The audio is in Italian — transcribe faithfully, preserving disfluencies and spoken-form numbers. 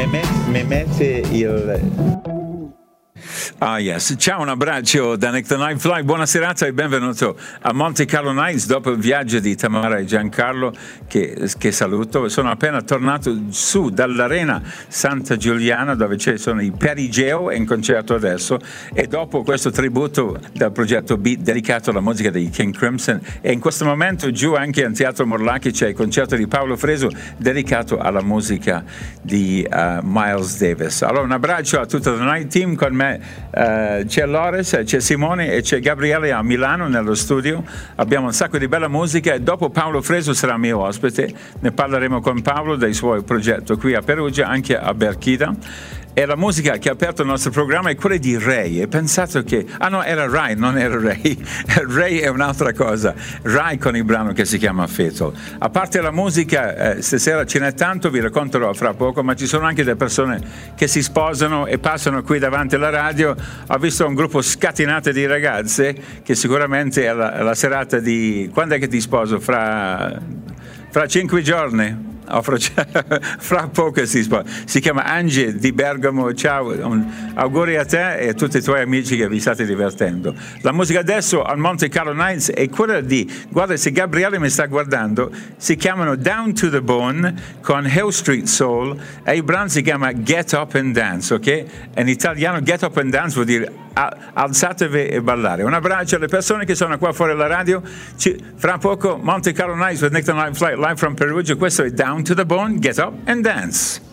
mi mette il... Ah yes, ciao, un abbraccio da Nick the Night Fly, buona serata e benvenuto a Monte Carlo Nights dopo il viaggio di Tamara e Giancarlo che, che saluto. Sono appena tornato su dall'Arena Santa Giuliana dove ci sono i Perigeo in concerto adesso e dopo questo tributo dal progetto Beat dedicato alla musica dei King Crimson e in questo momento giù anche in Teatro Morlacchi c'è il concerto di Paolo Fresu dedicato alla musica di uh, Miles Davis. Allora un abbraccio a tutto il Night Team, con me Uh, c'è Loris, c'è Simone e c'è Gabriele a Milano nello studio. Abbiamo un sacco di bella musica e dopo Paolo Fresu sarà mio ospite. Ne parleremo con Paolo dei suoi progetti qui a Perugia, anche a Berchida. E la musica che ha aperto il nostro programma è quella di Ray. E pensato che... Ah no, era Rai, non era Ray. Ray è un'altra cosa. Rai con il brano che si chiama Fatal. A parte la musica, eh, stasera ce n'è tanto, vi racconterò fra poco, ma ci sono anche delle persone che si sposano e passano qui davanti alla radio. Ho visto un gruppo scatenato di ragazze che sicuramente è la, la serata di... Quando è che ti sposo? Fra, fra cinque giorni? Oh, fra, fra poco si sposa. Si chiama Angie di Bergamo. Ciao, un, auguri a te e a tutti i tuoi amici che vi state divertendo. La musica adesso al Monte Carlo Nights è quella di, guarda, se Gabriele mi sta guardando, si chiamano Down to the Bone con Hill Street Soul e il brano si chiama Get Up and Dance, ok? In italiano Get Up and Dance vuol dire alzatevi e ballare. Un abbraccio alle persone che sono qua fuori alla radio. Ci, fra poco Monte Carlo Nights with Nick the Night Flight live from Perugia. Questo è Down to the Bone, Get Up and Dance.